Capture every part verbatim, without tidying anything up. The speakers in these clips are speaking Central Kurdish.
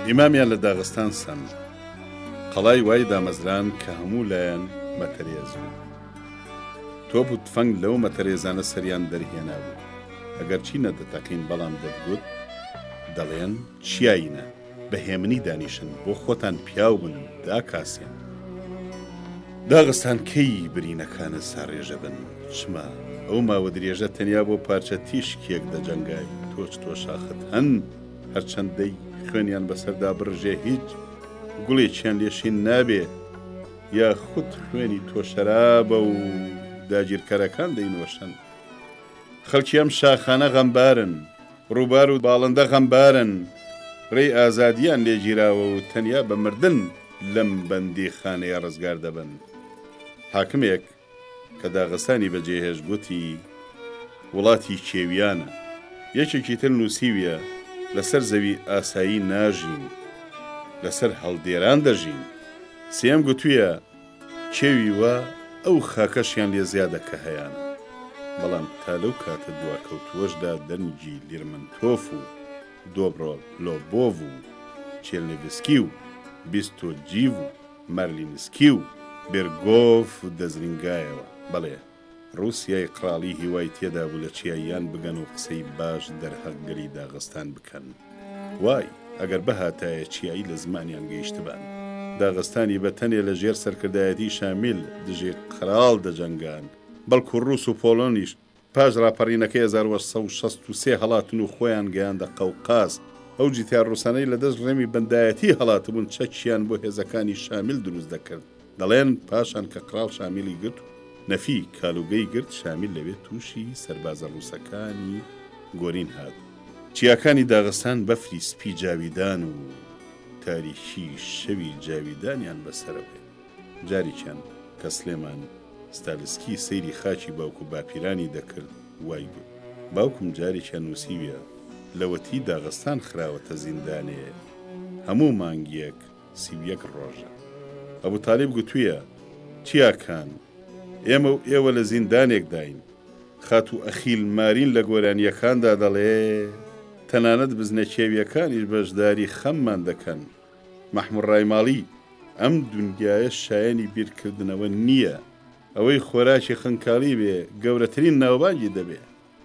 ئیمامیان لە داغستان سەند قەڵای وای دامەزران کە هەموو لایەن مەتەرێز بوو. تۆپ و تفەنگ لەو مەتەرێزانە سەریان دەرهێنا بوو. ئەگەر چی نەدەتەقین بەڵام دەتگوت دەڵێن چیایینە بە هێمنی دانیشن بۆ خۆتان پیاو بن داکاسێن. داغستان کەی برینەکانە ساڕێژە بن چما ئەو ماوە درێژە تەنیا بۆ پارچە تیشکێک دەجەنگای تۆچ تۆ شاخت هەن هەرچەندەی خوێنیان بەسەردا بڕژێ هیچ گوڵێکیان لێشین نابێ یا خود خوێنی تۆ شەرابە و داگیرکەرەکان دەینۆشن. خەڵکی ئەم شاخانە غەمبارن، ڕووبار و باڵندە غەمبارن، ڕێی ئازادیان لێگیراوە و تەنیا بە مردن لەم بەندی خانەیە ڕزگار دەبن. حاکمێک کە داغستانی بەجێهێش گوتی وڵاتی کێویانە، یەکێکی تر نووسیویە لەسەر زەوی ئاسایی ناژین، لەسەر هەڵدێران دەژین. سێم گوتوویە کێوی وە ئەو خاکەشیان لێ زیادە کە هەیانە. بەڵام تا لەو کاتە دواکەوتووەشدا دەرنجی لیرمنتۆف و دۆبڕۆ لۆبۆڤ و چێلنێڤسکی و بیستۆجیڤ و مارلینسکی و بێرگۆف و دەزرینگایەوە. بەڵێ ڕووسیای قراڵی هیوای تێدا بوو لە چیاییان بگەن و قسەی باش دەرهەڵگەری داغستان بکەن. وای ئەگەر بەهاتایە چیایی لە زمانیان گەیشتبان. داغستانی بەتەنێ لە ژێر سەرکردایەتی شامیل دژێ قراڵ دەجەنگان، بەڵکو ڕووس و پۆلۆنیش پاش ڕاپەڕینەکەی هەزار وەسە و شەست و سێ هەڵاتن و خۆیان گەیاندە قەوقاز. ئەو جیتیار ڕووسانەی لە دەست ڕێمی بەندایەتی هەڵاتبوون چەکیان بۆ هێزەکانی شامیل دروست دەکرد. دەڵێن پاشان کە قراڵ شامیلی گرت نەفی کالوگەی گرت شامیل لەوێ تووشی سەربازە ڕووسەکانی گۆرین هات. چیاکانی داغستان بەفری سپی جاویدان و تاریکی شەوی جاویدانیان بەسەرەوێ. جاریکیان کە سلێمان ستالسکی سەیری خاچی باوکو باپیرانی دەکرد وای گوت باوکم جارێکیان نووسیویە لەوەتی داغستان خراوەتە زیندانەیە هەموو مانگیەک سیویەک ڕۆژە. ئەبوو تالیب گوتوویە چیاکان ئێمە و ئێوە لە زیندانێک داین. خات و ئەخیل مارین لە گۆرانیەکاندا دەڵێ تەنانەت بزنە کێویەکانیش بەشداری خەممان دەکەن. مەحموود ڕایماڵی ئەم دونیایە شایەنی بیرکردنەوە نییە، ئەوەی خۆراکی خنکاڵی بێ گەورەترین ناوبانگی دەبێ.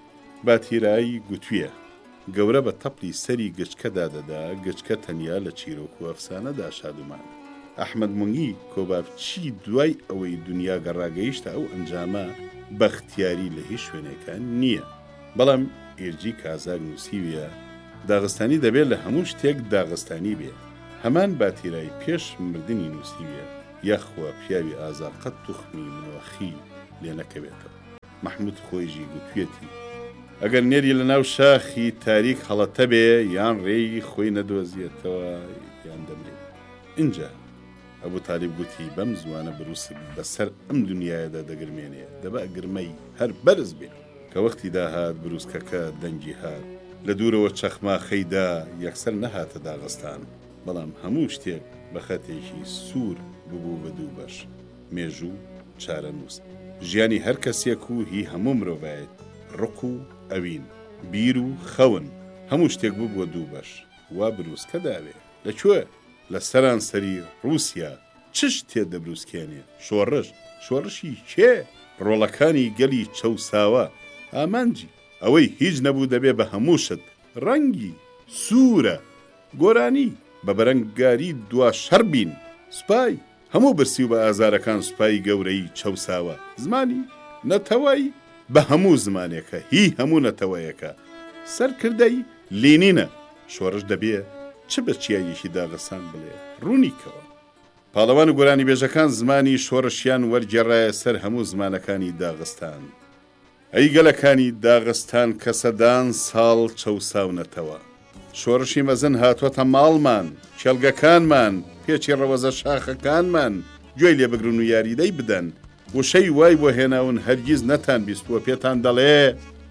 باتیرایی گوتوویە گەورە بە تەپڵی سەری گچکەدا دەدا، گچکە تەنیا لە چیرۆک و ئەفسانەدا شادومان. ئەحمەد مۆنگی کۆبابچی دوای ئەوەی دنیا گەڕاگەیشتە ئەو ئەنجامە بەختیاری لە هیچ شوێنێکان نییە. بەڵام ئێرجی کازاگ نووسیویە داغستانی دەبێت لە هەموو شتێک داغستانی بێ. هەمان باتیرایی پێش مردنی نووسیویە یاخوا پیاوی ئازار قەت توخمی منۆخی لێ نەکەوێتەوە. محمود خۆیژی گوتوێتی ئەگەر نێری لە ناو شاخی تاریک هەڵەتە بێ یان ڕێی خۆی نەدۆزیێتەوە یان دەمرێت. اینجا ئەبوو تالیب گوتی بەم زوانە بروسک بەسەر ئەم دنیایەدا دەگرمێنێ دەبا گرمەی هەر بەرز بێ. کە وەختی داهات بروسکەکە دەنگی هات لە دوورەوە چەخماخەیدا یەکسەر نەهاتە داغستان، بەڵام هەموو شتێک بە خەتێکی سوور ببوو بە دوو بەش مێژوو چارە نووس. ژیانی هەر کەسێک و هی هەموو مرۆڤایەت ڕق و ئەوین بیر و خەون هەموو شتێک بوو بۆ دوو بەش. وا بروسکە داوێ لەکوێ لە سەران سەری رووسیا چش تێ دەبروسکێنێ؟ شۆڕش شۆڕشی کێ؟ ڕۆڵەکانی گەلی چەوساوە ئامانجی ئەوەی هیچ نەبوو دەبێ بە هەموو شت ڕەنگی سوورە گۆرانی بە بەرەنگاری دوا شەر بین. سوپای هەموو برسی و بە ئازارەکان سوپای گەورەی چەوساوە. زمانی نەتەوەی بە هەموو زمانێکە هی هەموو نەتەوەیەکە. سەرکردەی لێنینە شۆڕش دەبێ چ بە چیایەکی داغستان بڵێ ڕوونیکەوە. پاڵەوان و گۆرانی بێژەکان زمانی شۆڕشیان وەرگێڕایە سەر هەموو زمانەکانی داغستان. ئەی گەلەکانی داغستان کە سەدان ساڵ چەوساونەتەوە. شۆڕشی مەزن هاتووەتە ماڵمان، کێڵگەکانمان، پێچی ڕەوەزە شاخەکانمان گوێی لێ بگرن و یاریدەی بدەن. وشەی وای بۆ هێناون هەرگیز نەتان بیستووە پێتان دەڵێ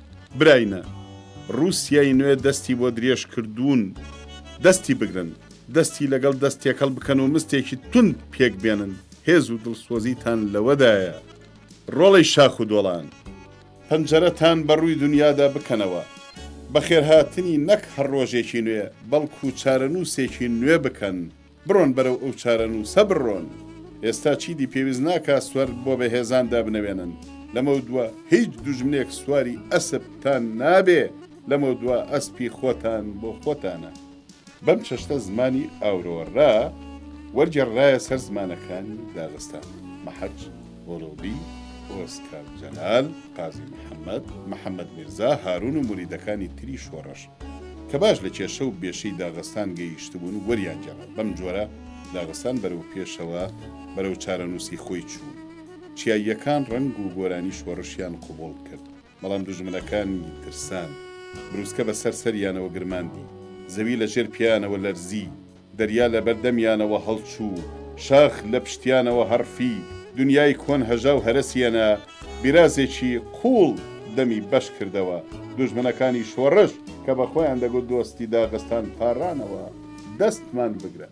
براینە رووسیای نوێ دەستی بۆ درێژ کردوون، دەستی بگرن، دەستی لەگەڵ دەستێکەڵ بکەن و مستێکی تند پێک بێنن. هێز و دڵسۆزیتان لەوەدایە. ڕۆڵەی شاخ و دۆڵان پەنجەرەتان بەڕووی دنیادا بکەنەوە. بەخێرهاتنی نەک هەر ڕۆژێکی نوێ بەڵکو چارەنووسێکی نوێ بکەن بڕۆن بەرەو ئەو چارەنووسە بڕۆن. ئێستا چیدی پێویست ناکە سوەر بۆ بەهێزاندا بنەوێنن. لەمە دووە هیچ دوژمنێک سواری ئەسپتان نابێ، لەمە دووە ئەسپی خۆتان بۆ خۆتانە. بەم چەشتە زمانی ئاورۆڕا وەرجێڕایە سەر زمانەکانی داغستان. مەحەج، ئۆڵۆبی، ئۆسکار جەلال، قازی محەممەد، محەممەد میرزا، هارون و موریدەکانی تری شۆڕەش کە باش لە کێشە و بێشەی داغستان گەیشتبوون و وەریان جێڕا. بەم جۆرە داغستان بەرەو پێشەوە بەرەو چارەنووسی خۆی چوو. چیاییەکان ڕەنگ و گۆرانی شۆڕشیان قوبوڵ کرد، بەڵام دوژمنەکانی ترسان بروسکە بەسەر سەریانەوە گرماندی، زەوی لە ژێر پیانەوە لەرزی، دەریا لە بەردەمیانەوە هەڵچوو، شاخ لە پشتیانەوە هەرفی، دنیای کۆن هەژا و هەرسیەنە بیرازێکی قوڵ دەمی بەش کردەوە. دوژمنەکانی شۆڕش کە بە خۆیان دەگوت دۆستی داغستان پاڕانەوە دەستمان بگرە.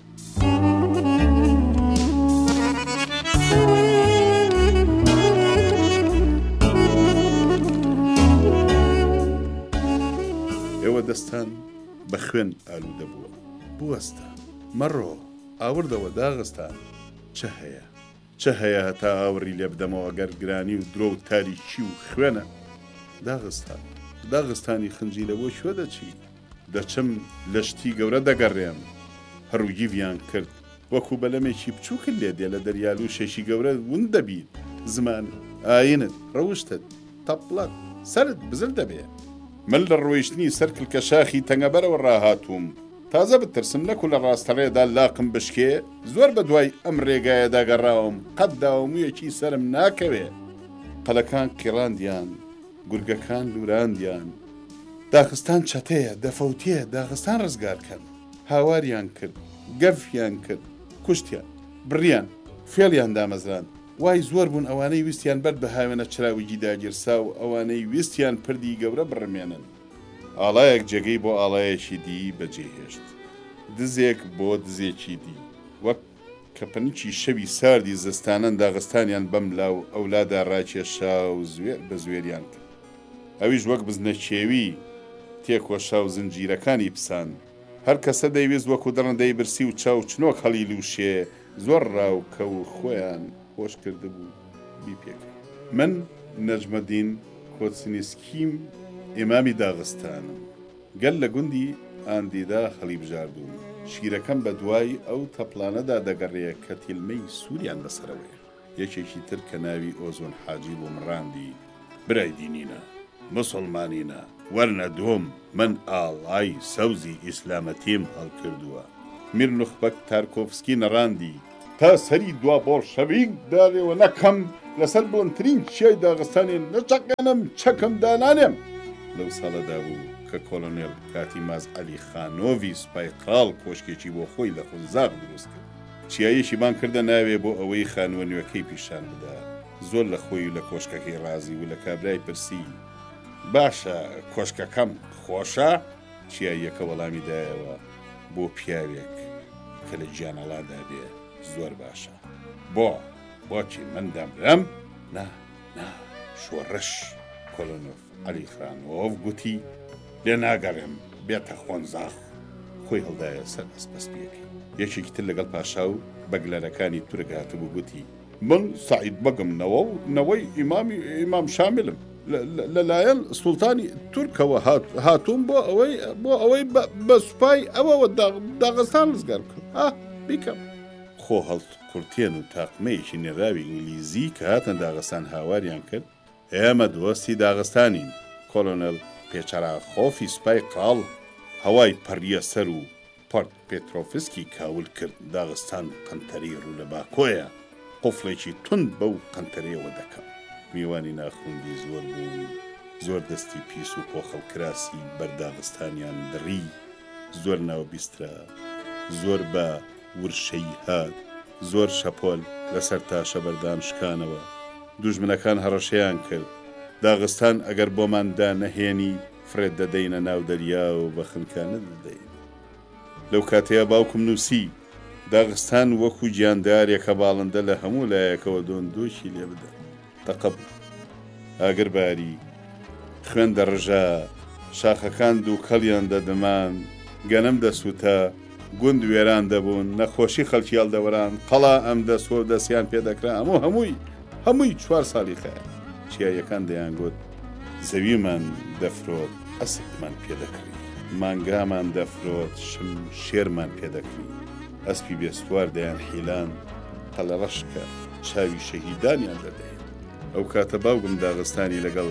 ئێوە دەستان بە خوێن ئالوودە بووە. بوەستە، مەڕۆ، ئاوردەوە داغستان. چه هەیە؟ چه هەیە هەتا ئاوڕی لێ بدەمەوە گەر گرانی و درۆ و تاریکی و خوێنە؟ داغستان، داغستانی خنجیرەوە شوە دەچی؟ دەچم لە شتی گەورە دەگەڕێم. هەڕووگیڤیان کرد وەکو بەلەمێکی بچووکت لێ دێ لە دەریال و شێشی گەورە ون دەبیت. زمان، ئاینت، ڕەوشتت، تەپڵەت، سەرت بزر دەبێ. من لە ڕۆیشتنی سەر کلکە شاخی تەنگەبەرەوە ڕاهاتووم. تازە بترسم نەکو لە ڕاستەڕێدا لاقم بشکێ. زۆر بە دوای ئەم ڕێگایەدا گەڕاوم، قەت داوەموویەکی سرم ناکەوێ. قەلەکان قیڕاندیان، گورگەکان لوراندیان. داغستان چەتەیە، دەفەوتیە، داغستان ڕزگارکەن. هاواریان کرد، گەفیان کرد، کوشتیان، بڕیان، فێڵیان دامەزران. وای زۆر بوون ئەوانەی ویستیان بەر بە هاوێنە چراویجی داگیرسا و ئەوانەی ویستیان پردی گەورە بڕمێنن. ئاڵایەک جێگەی بۆ ئاڵایەکی دی بەجێهێشت، دزێک بۆ دزێکی دی. وەک کەپەنکی شەوی ساردی زستانەن داغستانیان بەم لاو ئەولادا ڕاکێشا و زوێر بە زوێریان کرد. ئەویش وەک بزنە کێوی تێکۆشا و زنجیرەکانی پسان. هەر کەسە دەیویست وەکو دڕندەی برسی و چاو چنۆک هەڵی لوشێ زۆر ڕاوکە و خۆیان خۆش کردبوو بیپێکرد. من نەجمەدین کۆچنیسکیم ئیمامی داغستانم. گەل لە گوندی ئاندیدا خەڵی بژاردوم. شیرەکەم بە دوای ئەو تەپڵانەدا دەگەڕێ کە تیلمەی سووریان بەسەرەوەیە. یەکێکی تر کە ناوی ئۆزۆن حاجی بۆ مڕاندی، برای دینینە، مسڵمانینە، وەرنە دوم من ئاڵای سەوزی ئیسلامەتیم هەڵکردووە. میر نوخبەک تارکۆفسکی نەڕاندی تا سەری دوا بۆڵشەویک دارێەوە نەکەم لەسەر بڵندترین چیای داغستانی نەچەقێنم چەکەم دانانێم. لەو ساڵەدا بوو کە کۆلۆنێل کاتی ماز عەلی خانۆڤی سوپای قاڵ کۆشکێکی بۆ خۆی لە خونزاغ دروست کرد. چیایەکی بان کردە ناوێ بۆ ئەوەی خانووە نوێەکەی پیشان بدا. زۆر لە خۆی و لە کۆشکەکەی ڕازی و لە کابرای پرسی باشە کۆشکەکەم خۆشە؟ چیاییەکە وەڵامی دایەوە بۆ پیاوێک کە لە گیانەڵادا بێ زۆر باشە. بۆ بۆچی من دەمرم؟ نا نا شۆڕش. کۆلۆنۆف عەلی خانۆڤ گوتی لێ ناگەڕێم بێتە خۆنزاغ. خۆی هەڵدایە سەر ئەسپەسپیەکەی. یەکێکی تر لەگەڵ پاشا و بەگلەرەکانی تورک هاتبوو گوتی من سعید بەگم نەوە و نەوەی ئیمامی ئیمام شاملم لەلایەن سوڵتانی تورکەوە هاتووم بۆ ئەوەی بۆ ئەوەی بە سوپای ئەوەوە داغستان ڕزگار بکەم. ئا بیکەم. خۆ هەڵت قورتێن و تاقمەیەکی نێراوی ئینگلیزی کە هاتن داغستان هاواریان کرد. ئێمە دۆستی داغستانین. کۆلۆنێل پێچەراخۆفی سوپای قاڵ هەوای پەڕیە سەر و پۆرت پێترۆفسکی کاول کرد. داغستان قەنتەری ڕوو لە باکۆیە. قوفڵێکی تند بەو قەنتەرەیەوە دەکەم. میوانی ناخوندی زۆر بوون، زۆر دەستی پیس و پۆخەڵکراسی بەرداغستانیان دڕی، زۆر ناوبیسترا، زۆر بە ورشەی هات، زۆر شەپۆل لەسەر تاشە بەردان شکانەوە. دوژمنەکان هەڕەشەیان کرد. داغستان ئەگەر بۆماندا نەهێنی فرێت دەدەینە ناو دەریا و بە خنکانە دەدەین. لەو کاتەیە باوکم نووسی داغستان وەکو گیاندارێکە باڵندە لە هەموو لایەکەوە دۆندۆشی لێ بدە. تەقەب ئاگرباری خوێن دەڕژا شاخەکان دوو کەڵیان دەدەمان گەنم دەسووتە گوند وێران دەبوون نەخۆشی خەڵکی هەڵدەوەران قەڵا ئەم دەسۆ دەستیان پێدەکرا هەموو هەمووی هەمووی چوار ساڵی خەیە چیایەکان دەیانگوت زەویمان دەفرۆت ئەسکمان پێدەکری مانگامان دەفرۆت شم شێرمان پێدەکری ئەسپی بێسوار دەیان حیلان هەڵە ڕەشکە چاوی شەهیدانیان دەدەین ئەو کاتە باوگم داغستانی لەگەڵ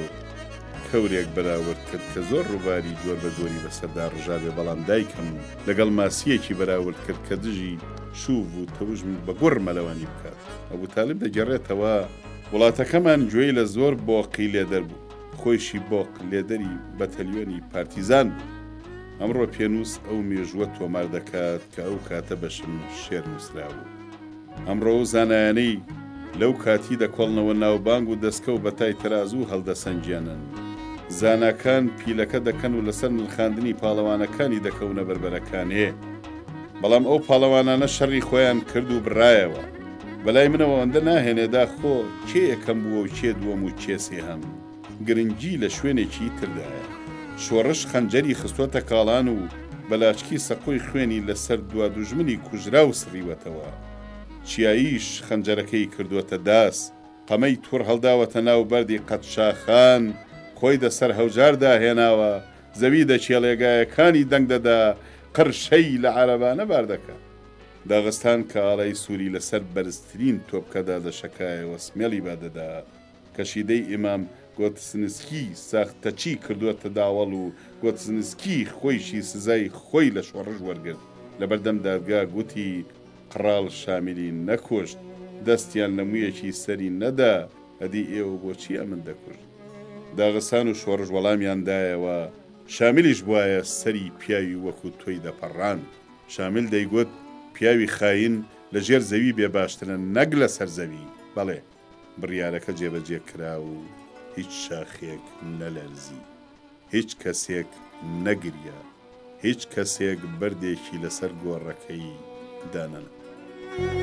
کەورێک بەراورد کرد کە زۆر ڕووباری جۆر بە جۆری بەسەردا ڕژابێ بەڵام دایکم لەگەڵ ماسیەکی بەراورد کرد کە دژی شوو و تەوژم بە گوڕ مەلەوانی بکات ئەبوو تاالب دەگەڕێتەوە وڵاتەکەمان گوێی لە زۆر بۆقی لێدەر بوو خۆیشی بۆق لێدەری بەتەلیۆنی پارتیزان بوو ئەمڕۆ پێنووس ئەو مێژووە تۆمار دەکات کە ئەو کاتە بەشم شێر نووسراوە ئەمڕۆ زانایانەی لەو کاتی دەکۆڵنەوە ناوبانگ و دەستکە و بەتای تەرازوو هەڵدەسەنجێنن زاناکان پیلەکە دەکەن و لەسەر نرخاندنی پاڵەوانەکانی دەکەونە بەربەرەکانێ بەڵام ئەو پاڵەوانانە شەڕی خۆیان کرد و بڕایەوە بەلای منەوە ئەوەندە ناهێنێدا خۆ کێ یەکەم بووە و چێ دووەم و چێ سێهەم گرنگی لە شوێنێکی تردایە شۆڕش خەنجەری خستۆتە کاڵان و بەلاچکی سەقۆی خوێنی لەسەر دوا دوژمنی کوژرا و سڕیوەتەوە چیاییش خەنجەرەکەی کردووەتە داس قەمەی توور هەڵداوەتە ناو بەردی قەتشاخان خۆی دەسەر هەوجاردا هێناوە زەوی دەچێڵێگایەکانی دەنگ دەدا قرشەی لە عەرەبانە باردەکە داغستان کە ئاڵای سووری لەسەر بەرزترین تۆپکەدا دەشەکایەوە سمێڵی بادەدا کەشیدەی ئیمام گۆتسنسکی ساختەچی کردووەتە داوەڵ و گۆتسنسکی خۆیشی سزای خۆی لە شۆڕژ وەرگرت لە بەردەم دادگا گوتی قڕاڵ شامیلی نەکۆشت دەستیان لە مویەکی سەری نەدا ئەدی ئێوە بۆچی ئەمن دەکوژ داغستان و شۆڕژ وەڵامیاندایەوە شامیلیش بواە سەری پیاوی وەکو تۆی دەپەڕان شامیل دەیگوت پیاوی خاین لە ژێر زەوی بێ باشترن نەک لە سەر زەوی بەڵێ بڕیارەکە جێبەجێ کرا و هیچ شاخێک نەلەرزی هیچ کەسێک نەگریا هیچ کەسێک بەردێکی لەسەر گۆڕەکەی دانەن